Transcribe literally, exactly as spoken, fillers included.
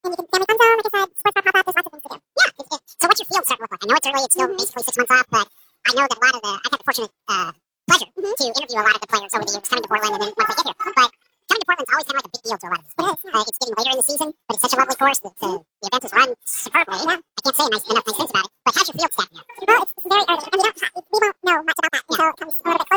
So what's your field starting to look like? I know it's early, it's still basically six months off, but I know that a lot of the, I've had the fortunate uh, pleasure mm-hmm. to interview a lot of the players over the years coming to Portland and then once they get here. But coming to Portland's always kind of like a big deal to a lot of these players. Uh, it's getting later in the season, but it's such a lovely course that the, the event is run superbly. Yeah. I can't say nice, enough nice things about it, but how's your field stacking up? Well, it's very early, and we don't, we won't know much about that until it comes a little bit